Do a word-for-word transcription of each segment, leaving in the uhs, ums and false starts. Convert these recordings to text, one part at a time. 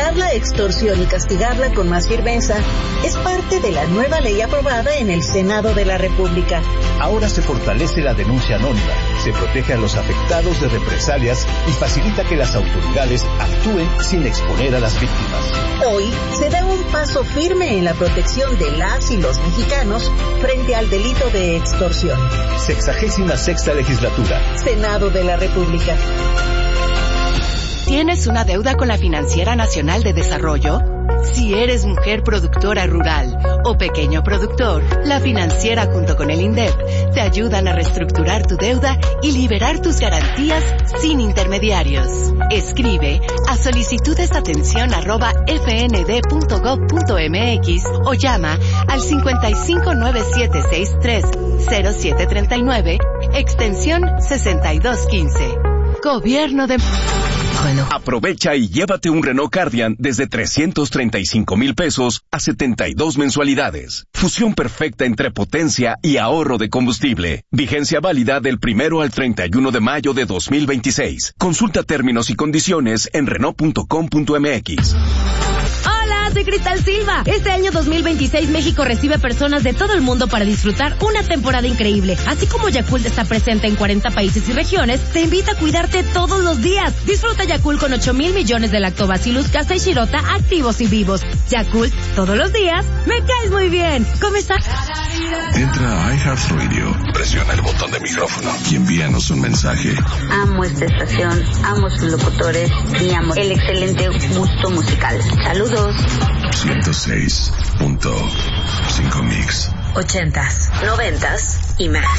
Erradicar la extorsión y castigarla con más firmeza es parte de la nueva ley aprobada en el Senado de la República. Ahora se fortalece la denuncia anónima, se protege a los afectados de represalias y facilita que las autoridades actúen sin exponer a las víctimas. Hoy se da un paso firme en la protección de las y los mexicanos frente al delito de extorsión. Sexagésima sexta legislatura. Senado de la República. ¿Tienes una deuda con la Financiera Nacional de Desarrollo? Si eres mujer productora rural o pequeño productor, la Financiera junto con el INDEP te ayudan a reestructurar tu deuda y liberar tus garantías sin intermediarios. Escribe a solicitudesatención arroba fnd.gov.mx o llama al cincuenta y cinco nueve siete seis tres cero siete treinta y nueve, extensión sesenta y dos quince. Gobierno de... Bueno. Aprovecha y llévate un Renault Cardian desde trescientos treinta y cinco mil pesos a setenta y dos mensualidades. Fusión perfecta entre potencia y ahorro de combustible. Vigencia válida del primero al treinta y uno de mayo de dos mil veintiséis. Consulta términos y condiciones en Renault punto com punto m x. Hola, soy Cristal Silva. Este año dos mil veintiséis México recibe personas de todo el mundo para disfrutar una temporada increíble. Así como Yakult está presente en cuarenta países y regiones, te invita a cuidarte todos los días. Disfruta Yakult con ocho mil millones de Lactobacillus Casa y Shirota activos y vivos. Yakult, todos los días, me caes muy bien. ¿Cómo estás? Entra a iHeartRadio, presiona el botón de micrófono y envíanos un mensaje. Amo esta estación, amo sus locutores y amo el excelente gusto musical. Saludos. ciento seis punto cinco Mix. Ochentas, noventas y más.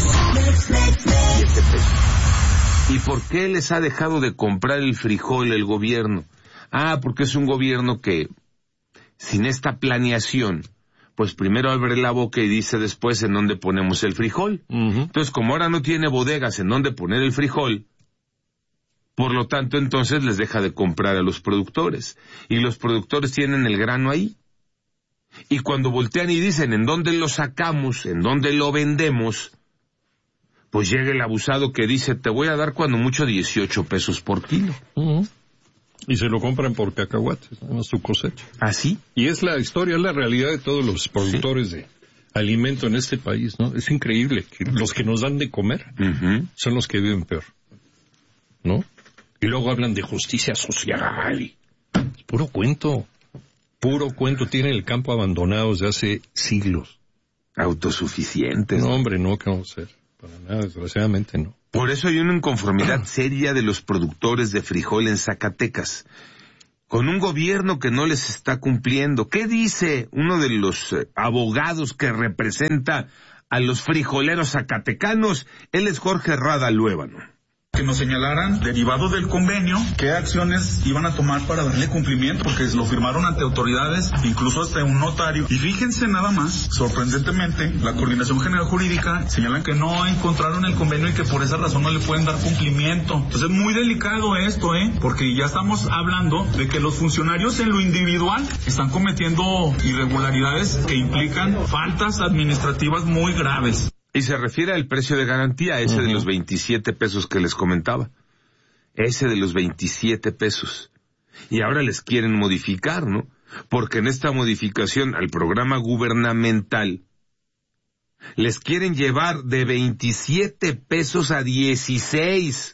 ¿Y por qué les ha dejado de comprar el frijol el gobierno? Ah, porque es un gobierno que, sin esta planeación, pues primero abre la boca y dice después en dónde ponemos el frijol. Uh-huh. Entonces, como ahora no tiene bodegas en dónde poner el frijol, por lo tanto, entonces les deja de comprar a los productores. Y los productores tienen el grano ahí. Y cuando voltean y dicen en dónde lo sacamos, en dónde lo vendemos, pues llega el abusado que dice, te voy a dar cuando mucho dieciocho pesos por kilo. Uh-huh. Y se lo compran por cacahuates, no su cosecha. ¿Ah, sí? Y es la historia, es la realidad de todos los productores sí. de alimento en este país, ¿no? Es increíble que los que nos dan de comer uh-huh. son los que viven peor, ¿no? Y luego hablan de justicia social. Es puro cuento. Puro cuento. Tienen el campo abandonado desde hace siglos. Autosuficientes. No, hombre, no, que vamos a hacer. Para nada, desgraciadamente no. Por eso hay una inconformidad seria de los productores de frijol en Zacatecas, con un gobierno que no les está cumpliendo. ¿Qué dice uno de los eh, abogados que representa a los frijoleros zacatecanos? Él es Jorge Rada Luébano. Que nos señalaran, derivado del convenio, qué acciones iban a tomar para darle cumplimiento, porque lo firmaron ante autoridades, incluso hasta un notario. Y fíjense nada más, sorprendentemente, la Coordinación General Jurídica señalan que no encontraron el convenio y que por esa razón no le pueden dar cumplimiento. Entonces es muy delicado esto, ¿eh? Porque ya estamos hablando de que los funcionarios en lo individual están cometiendo irregularidades que implican faltas administrativas muy graves. Y se refiere al precio de garantía, ese uh-huh. de los veintisiete pesos que les comentaba. Ese de los veintisiete pesos. Y ahora les quieren modificar, ¿no? Porque en esta modificación al programa gubernamental les quieren llevar de veintisiete pesos a dieciséis.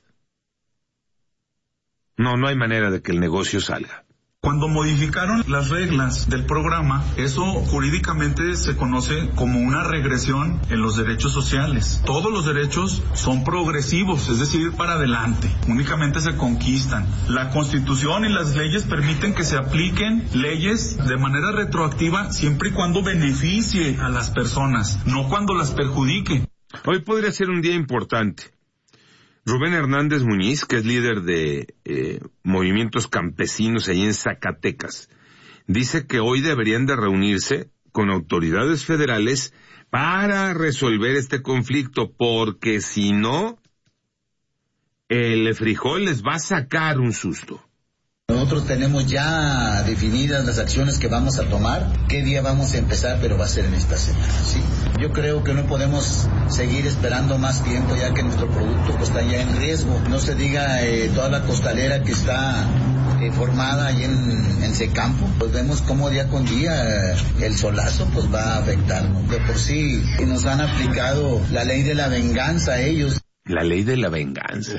No, no hay manera de que el negocio salga. Cuando modificaron las reglas del programa, eso jurídicamente se conoce como una regresión en los derechos sociales. Todos los derechos son progresivos, es decir, para adelante. Únicamente se conquistan. La Constitución y las leyes permiten que se apliquen leyes de manera retroactiva siempre y cuando beneficie a las personas, no cuando las perjudique. Hoy podría ser un día importante. Rubén Hernández Muñiz, que es líder de eh, movimientos campesinos ahí en Zacatecas, dice que hoy deberían de reunirse con autoridades federales para resolver este conflicto, porque si no, el frijol les va a sacar un susto. Nosotros tenemos ya definidas las acciones que vamos a tomar, qué día vamos a empezar, pero va a ser en esta semana, ¿sí? Yo creo que no podemos seguir esperando más tiempo, ya que nuestro producto pues, está ya en riesgo. No se diga eh, toda la costalera que está eh, formada ahí en, en Secampo, pues vemos cómo día con día eh, el solazo pues va a afectarnos. De por sí nos han aplicado la ley de la venganza a ellos. La ley de la venganza.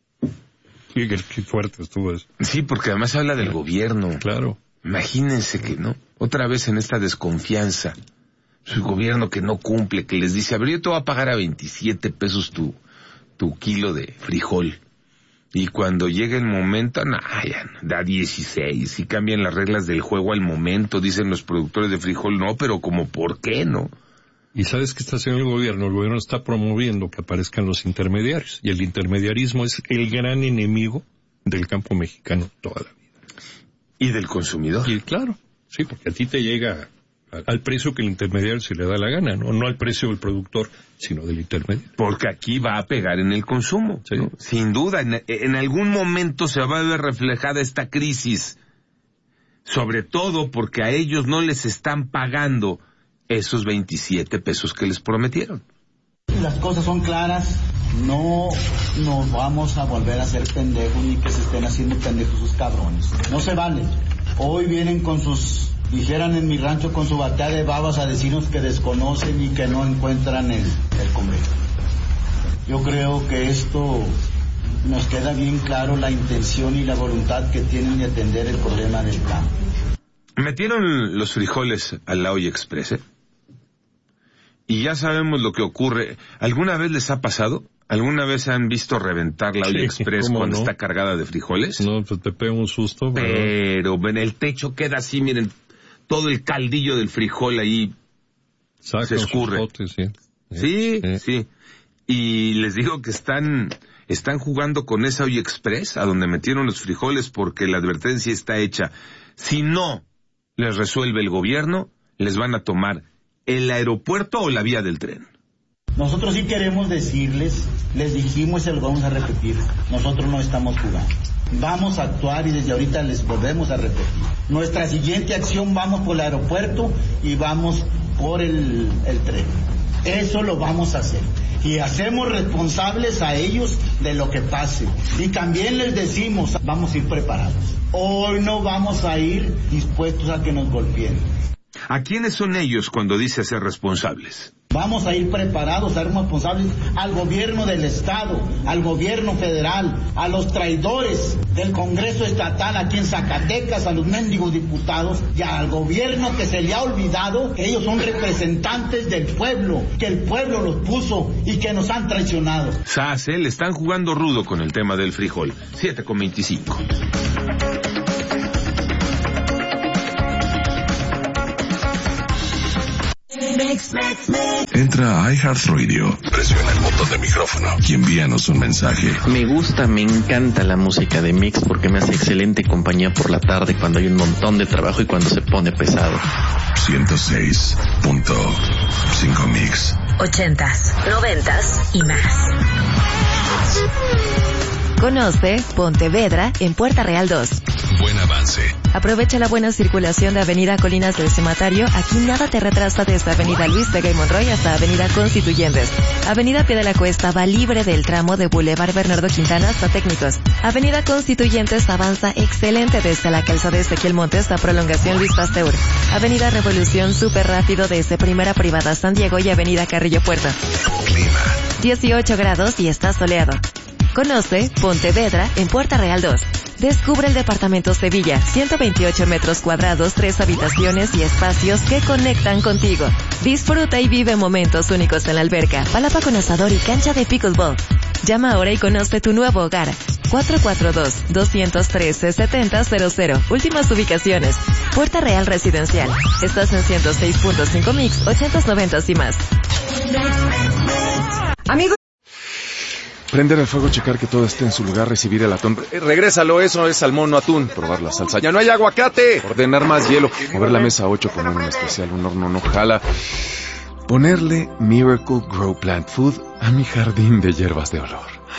Sí, qué fuerte estuvo eso. Sí, porque además habla del gobierno. Claro. Imagínense que, ¿no? Otra vez en esta desconfianza. Su gobierno que no cumple, que les dice, a ver, yo te voy a pagar a veintisiete pesos tu, tu kilo de frijol. Y cuando llega el momento, nah, ya, da dieciséis. Y cambian las reglas del juego al momento, dicen los productores de frijol, no, pero como, ¿por qué no? ¿Y sabes qué está haciendo el gobierno? El gobierno está promoviendo que aparezcan los intermediarios. Y el intermediarismo es el gran enemigo del campo mexicano toda la vida. ¿Y del consumidor? Y claro, sí, porque a ti te llega al, al precio que el intermediario se le da la gana, ¿no? No al precio del productor, sino del intermediario. Porque aquí va a pegar en el consumo, sí. ¿No? Sin duda, en, en algún momento se va a ver reflejada esta crisis. Sobre todo porque a ellos no les están pagando esos veintisiete pesos que les prometieron. Las cosas son claras, no nos vamos a volver a hacer pendejos ni que se estén haciendo pendejos sus cabrones. No se vale. Hoy vienen con sus, dijeran en mi rancho, con su batea de babas a decirnos que desconocen y que no encuentran el, el convenio. Yo creo que esto nos queda bien claro la intención y la voluntad que tienen de atender el problema del campo. Metieron los frijoles al la olla express, ¿eh? Y ya sabemos lo que ocurre. ¿Alguna vez les ha pasado? ¿Alguna vez han visto reventar la olla sí, express cuando no? está cargada de frijoles? No, pues te pega un susto. Pero en el techo queda así, miren, todo el caldillo del frijol ahí Saca se escurre. Botes, sí. Sí, sí, sí. Y les digo que están, están jugando con esa olla express a donde metieron los frijoles porque la advertencia está hecha. Si no les resuelve el gobierno, les van a tomar el aeropuerto o la vía del tren. Nosotros sí queremos decirles, les dijimos y se lo vamos a repetir, nosotros no estamos jugando. Vamos a actuar y desde ahorita les volvemos a repetir. Nuestra siguiente acción, vamos por el aeropuerto y vamos por el, el tren. Eso lo vamos a hacer. Y hacemos responsables a ellos de lo que pase. Y también les decimos, vamos a ir preparados. Hoy no vamos a ir dispuestos a que nos golpeen. ¿A quiénes son ellos cuando dice ser responsables? Vamos a ir preparados, a ser responsables al gobierno del Estado, al gobierno federal, a los traidores del Congreso Estatal aquí en Zacatecas, a los mendigos diputados y al gobierno que se le ha olvidado que ellos son representantes del pueblo, que el pueblo los puso y que nos han traicionado. S A C, le están jugando rudo con el tema del frijol. siete con veinticinco. Entra a iHeartRadio, presiona el botón de micrófono y envíanos un mensaje. Me gusta, me encanta la música de Mix porque me hace excelente compañía por la tarde cuando hay un montón de trabajo y cuando se pone pesado. ciento seis punto cinco Mix. Ochentas, noventas y más. Conoce Pontevedra en Puerta Real dos. Buen avance. Aprovecha la buena circulación de Avenida Colinas del Cematario. Aquí nada te retrasa desde Avenida Luis Vega y Monroy hasta Avenida Constituyentes. Avenida Pie de la Cuesta va libre del tramo de Boulevard Bernardo Quintana hasta Técnicos. Avenida Constituyentes avanza excelente desde la calzada de Ezequiel Montes a Prolongación Luis Pasteur. Avenida Revolución súper rápido desde Primera Privada San Diego y Avenida Carrillo Puerto. Clima. dieciocho grados y está soleado. Conoce Pontevedra en Puerta Real dos. Descubre el departamento Sevilla, ciento veintiocho metros cuadrados, tres habitaciones y espacios que conectan contigo. Disfruta y vive momentos únicos en la alberca, palapa con asador y cancha de pickleball. Llama ahora y conoce tu nuevo hogar. cuatro cuatro dos, dos uno tres, siete cero cero cero. Últimas ubicaciones. Puerta Real Residencial. Estás en ciento seis punto cinco Mix, ochenta, noventa y más. Amigos. Prender el fuego, checar que todo esté en su lugar, recibir el atún. Eh, regrésalo, eso es salmón, no atún. Probar la salsa. ¡Ya no hay aguacate! Ordenar más hielo. Mover la mesa ocho, poner un especial, un horno no jala. Ponerle Miracle Grow Plant Food a mi jardín de hierbas de olor.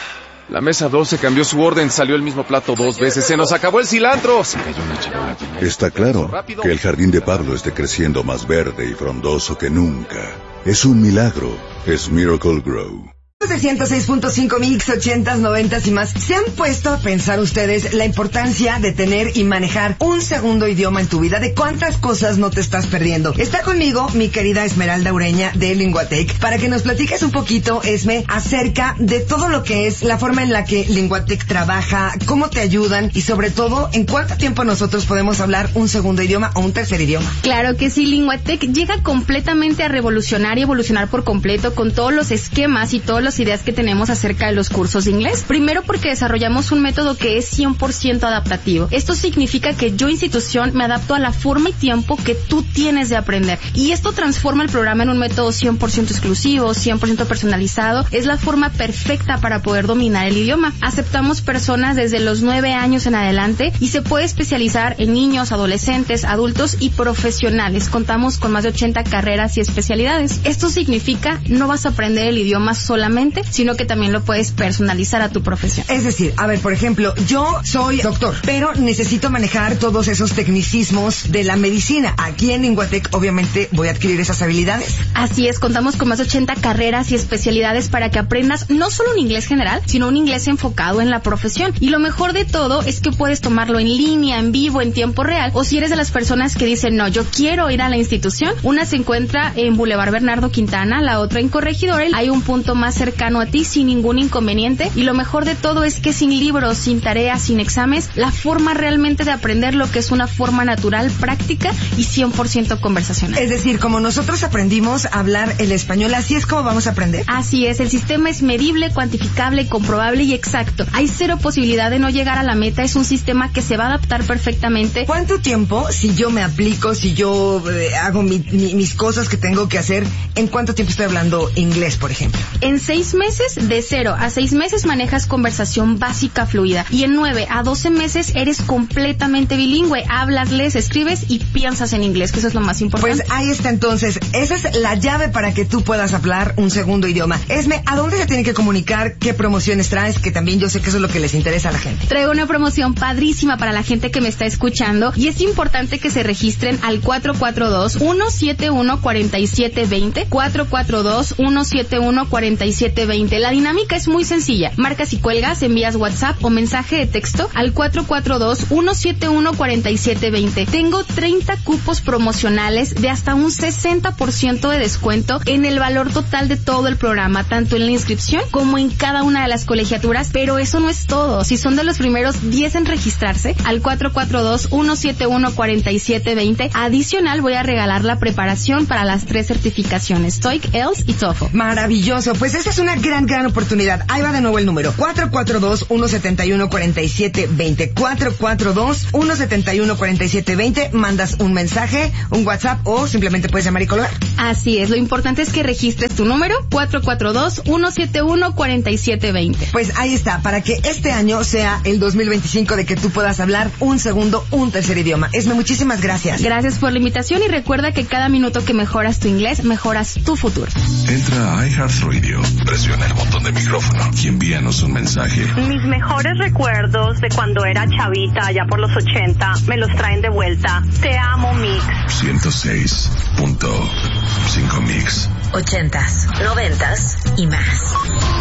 La mesa doce cambió su orden, salió el mismo plato dos veces, se nos acabó el cilantro. Se cayó una charola. Está claro que el jardín de Pablo esté creciendo más verde y frondoso que nunca. Es un milagro, es Miracle Grow. De ciento seis punto cinco mix, ochentas, noventas y más. ¿Se han puesto a pensar ustedes la importancia de tener y manejar un segundo idioma en tu vida? ¿De cuántas cosas no te estás perdiendo? Está conmigo mi querida Esmeralda Ureña de Linguatec para que nos platiques un poquito, Esme, acerca de todo lo que es la forma en la que Linguatec trabaja, cómo te ayudan y sobre todo, en cuánto tiempo nosotros podemos hablar un segundo idioma o un tercer idioma. Claro que sí, Linguatec llega completamente a revolucionar y evolucionar por completo con todos los esquemas y todos los ideas que tenemos acerca de los cursos de inglés. Primero porque desarrollamos un método que es cien por ciento adaptativo. Esto significa que yo, institución, me adapto a la forma y tiempo que tú tienes de aprender. Y esto transforma el programa en un método cien por ciento exclusivo, cien por ciento personalizado. Es la forma perfecta para poder dominar el idioma. Aceptamos personas desde los nueve años en adelante y se puede especializar en niños, adolescentes, adultos y profesionales. Contamos con más de ochenta carreras y especialidades. Esto significa no vas a aprender el idioma solamente, sino que también lo puedes personalizar a tu profesión. Es decir, a ver, por ejemplo, yo soy doctor, pero necesito manejar todos esos tecnicismos de la medicina. Aquí en Linguatec, obviamente, voy a adquirir esas habilidades. Así es, contamos con más de ochenta carreras y especialidades para que aprendas no solo un inglés general, sino un inglés enfocado en la profesión. Y lo mejor de todo es que puedes tomarlo en línea, en vivo, en tiempo real, o si eres de las personas que dicen, no, yo quiero ir a la institución. Una se encuentra en Boulevard Bernardo Quintana, la otra en Corregidora. Hay un punto más cercano a ti sin ningún inconveniente, y lo mejor de todo es que sin libros, sin tareas, sin exámenes, la forma realmente de aprender lo que es una forma natural, práctica y cien por ciento conversacional. Es decir, como nosotros aprendimos a hablar el español, así es como vamos a aprender. Así es, el sistema es medible, cuantificable, comprobable y exacto. Hay cero posibilidad de no llegar a la meta, es un sistema que se va a adaptar perfectamente. ¿Cuánto tiempo, si yo me aplico, si yo eh, hago mi, mi, mis cosas que tengo que hacer, en cuánto tiempo estoy hablando inglés, por ejemplo? En seis meses, de cero a seis meses manejas conversación básica fluida, y en nueve a doce meses eres completamente bilingüe, hablas, lees, escribes y piensas en inglés, que eso es lo más importante. Pues ahí está entonces, esa es la llave para que tú puedas hablar un segundo idioma. Esme, ¿a dónde se tiene que comunicar? ¿Qué promociones traes? Que también yo sé que eso es lo que les interesa a la gente. Traigo una promoción padrísima para la gente que me está escuchando, y es importante que se registren al cuatro cuatro dos, uno siete uno, cuatro siete dos cero, cuatro cuatro dos, uno siete uno, cuatro siete dos cero. La dinámica es muy sencilla. Marcas y cuelgas, envías WhatsApp o mensaje de texto al cuatro cuatro dos, uno siete uno, cuatro siete dos cero. Tengo treinta cupos promocionales de hasta un sesenta por ciento de descuento en el valor total de todo el programa, tanto en la inscripción como en cada una de las colegiaturas, pero eso no es todo. Si son de los primeros diez en registrarse, al cuatro cuatro dos, uno siete uno, cuatro siete dos cero, adicional voy a regalar la preparación para las tres certificaciones, TOEIC, I E L T S y TOEFL. Maravilloso, pues esa es una gran, gran oportunidad. Ahí va de nuevo el número, cuatro cuatro dos, uno siete uno, cuatro siete dos cero, cuatro cuatro dos, uno siete uno, cuatro siete dos cero. Mandas un mensaje, un WhatsApp o simplemente puedes llamar y colgar. Así es, lo importante es que registres tu número, cuatro cuatro dos, uno siete uno, cuatro siete dos cero. Pues ahí está, para que este año sea el dos mil veinticinco de que tú puedas hablar un segundo, un tercer idioma. Esme, muchísimas gracias. Gracias por la invitación y recuerda que cada minuto que mejoras tu inglés, mejoras tu futuro. Entra a iHeartRadio, presiona el botón de micrófono y envíanos un mensaje. Mis mejores recuerdos de cuando era chavita, allá por los ochenta, me los traen de vuelta. Te amo, Mix. ciento seis punto cinco Mix. Ochentas, noventas y más.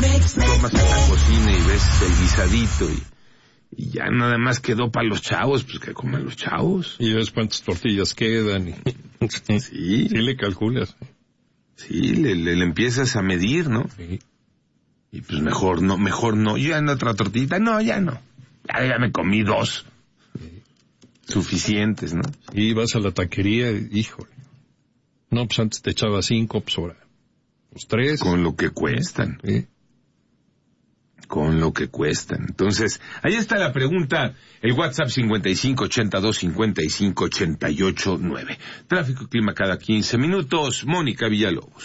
Tomas en la cocina y ves el guisadito y, y ya nada más quedó para los chavos, pues que coman los chavos. Y ves cuántas tortillas quedan. Y... sí. Sí le calculas. Sí, le, le, le empiezas a medir, ¿no? Sí. Y pues mejor no, mejor no. Yo ya en otra tortillita, no, ya no. Ya, ya me comí dos. Sí. Suficientes, ¿no? Y vas a la taquería, híjole. No, pues antes te echaba cinco, pues ahora. Pues tres. Con lo que cuestan. Sí. Con lo que cuestan. Entonces, ahí está la pregunta. El WhatsApp cincuenta y cinco, ochenta y dos, cincuenta y cinco, ochenta y ocho, nueve. Tráfico y clima cada quince minutos. Mónica Villalobos.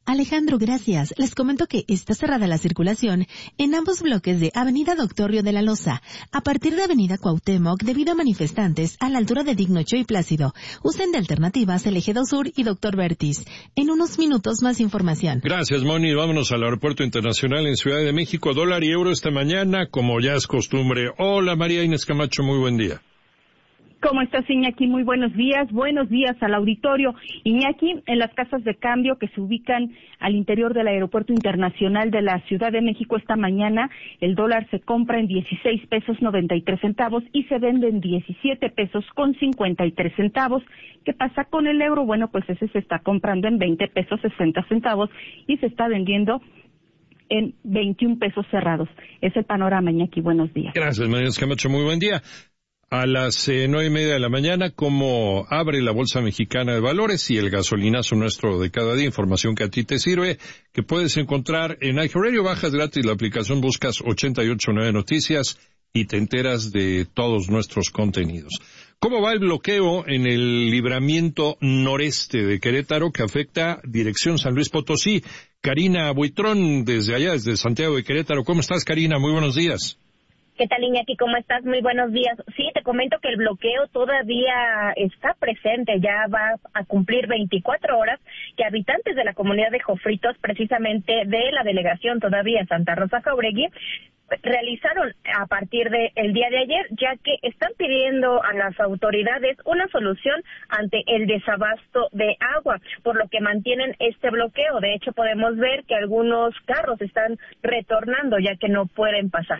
Alejandro, gracias. Les comento que está cerrada la circulación en ambos bloques de Avenida Doctor Río de la Loza, a partir de Avenida Cuauhtémoc, debido a manifestantes a la altura de Dignocho y Plácido. Usen de alternativas el Eje dos Sur y Doctor Vertis. En unos minutos más información. Gracias, Moni. Vámonos al Aeropuerto Internacional en Ciudad de México. Dólar y euro esta mañana, como ya es costumbre. Hola, María Inés Camacho, muy buen día. ¿Cómo estás, Iñaki? Muy buenos días. Buenos días al auditorio. Iñaki, en las casas de cambio que se ubican al interior del Aeropuerto Internacional de la Ciudad de México esta mañana, el dólar se compra en dieciséis pesos noventa y tres centavos y se vende en diecisiete pesos con cincuenta y tres centavos. ¿Qué pasa con el euro? Bueno, pues ese se está comprando en veinte pesos sesenta centavos y se está vendiendo en veintiún pesos cerrados. Es el panorama, Iñaki. Buenos días. Gracias, María Inés Camacho. Muy buen día. A las eh, nueve y media de la mañana, ¿cómo abre la Bolsa Mexicana de Valores y el gasolinazo nuestro de cada día? Información que a ti te sirve, que puedes encontrar en iHeartRadio. Bajas gratis la aplicación, buscas ochenta y ocho punto nueve Noticias y te enteras de todos nuestros contenidos. ¿Cómo va el bloqueo en el libramiento noreste de Querétaro que afecta dirección San Luis Potosí? Karina Buitrón, desde allá, desde Santiago de Querétaro. ¿Cómo estás, Karina? Muy buenos días. ¿Qué tal, Iñaki? ¿Cómo estás? Muy buenos días. Sí, te comento que el bloqueo todavía está presente, ya va a cumplir veinticuatro horas, que habitantes de la comunidad de Jofritos, precisamente de la delegación todavía Santa Rosa Jauregui, realizaron a partir del día de ayer, ya que están pidiendo a las autoridades una solución ante el desabasto de agua, por lo que mantienen este bloqueo. De hecho, podemos ver que algunos carros están retornando, ya que no pueden pasar.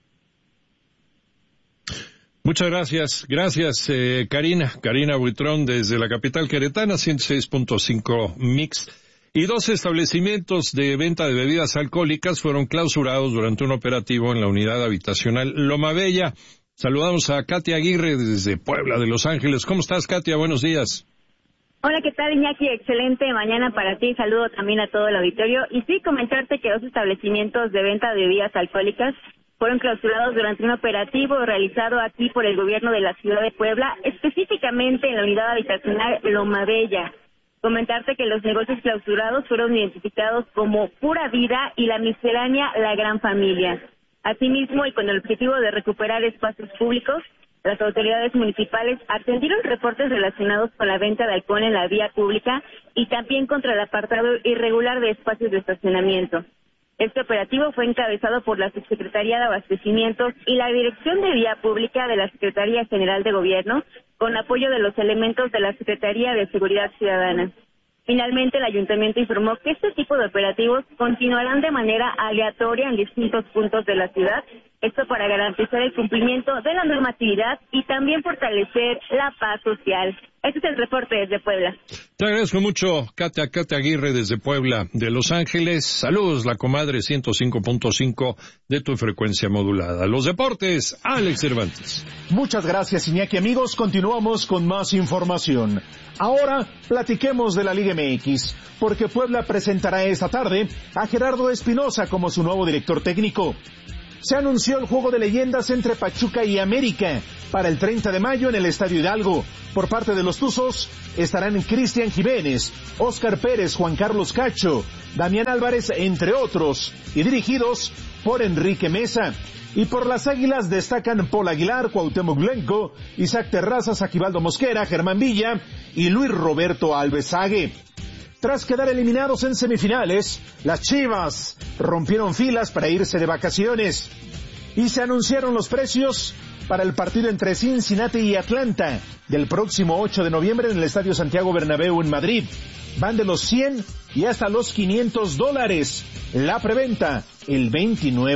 Muchas gracias, gracias eh, Karina, Karina Buitrón desde la capital queretana, ciento seis punto cinco Mix. Y dos establecimientos de venta de bebidas alcohólicas fueron clausurados durante un operativo en la unidad habitacional Loma Bella. Saludamos a Katia Aguirre desde Puebla de Los Ángeles. ¿Cómo estás, Katia? Buenos días. Hola, ¿qué tal, Iñaki? Excelente mañana para ti. Saludo también a todo el auditorio. Y sí, comentarte que dos establecimientos de venta de bebidas alcohólicas fueron clausurados durante un operativo realizado aquí por el gobierno de la ciudad de Puebla, específicamente en la unidad habitacional Loma Bella. Comentarte que los negocios clausurados fueron identificados como Pura Vida y la miscelánea La Gran Familia. Asimismo, y con el objetivo de recuperar espacios públicos, las autoridades municipales atendieron reportes relacionados con la venta de alcohol en la vía pública y también contra el apartado irregular de espacios de estacionamiento. Este operativo fue encabezado por la Subsecretaría de Abastecimientos y la Dirección de Vía Pública de la Secretaría General de Gobierno, con apoyo de los elementos de la Secretaría de Seguridad Ciudadana. Finalmente, el Ayuntamiento informó que este tipo de operativos continuarán de manera aleatoria en distintos puntos de la ciudad, esto para garantizar el cumplimiento de la normatividad y también fortalecer la paz social. Este es el reporte desde Puebla. Te agradezco mucho, Katia, Katia Aguirre desde Puebla de Los Ángeles. Saludos, la comadre ciento cinco punto cinco de tu frecuencia modulada. Los deportes, Alex Cervantes. Muchas gracias, Iñaki. Amigos, continuamos con más información. Ahora platiquemos de la Liga M X, porque Puebla presentará esta tarde a Gerardo Espinosa como su nuevo director técnico. Se anunció el juego de leyendas entre Pachuca y América para el treinta de mayo en el Estadio Hidalgo. Por parte de los Tuzos estarán Cristian Jiménez, Óscar Pérez, Juan Carlos Cacho, Damián Álvarez, entre otros, y dirigidos por Enrique Mesa. Y por las Águilas destacan Paul Aguilar, Cuauhtémoc Blanco, Isaac Terrazas, Aquivaldo Mosquera, Germán Villa y Luis Roberto Alves Sague. Tras quedar eliminados en semifinales, las Chivas rompieron filas para irse de vacaciones y se anunciaron los precios para el partido entre Cincinnati y Atlanta del próximo ocho de noviembre en el Estadio Santiago Bernabéu en Madrid. Van de los cien y hasta los quinientos dólares. La preventa el veintinueve